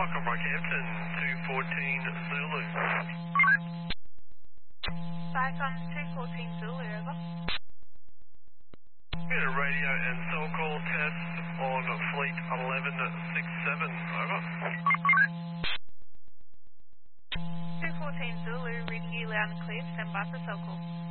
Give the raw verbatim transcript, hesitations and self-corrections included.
Welcome, Rockhampton, two fourteen Zulu. Vicom two fourteen Zulu, over. Get a radio and cell call test on Fleet eleven sixty-seven, over. two fourteen Zulu, reading you loud and clear, stand by for cell call.